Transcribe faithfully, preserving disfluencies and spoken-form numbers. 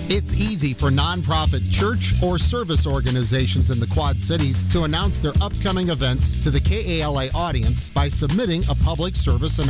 It's easy for nonprofit church or service organizations in the Quad Cities to announce their upcoming events to the K A L A audience by submitting a public service announcement.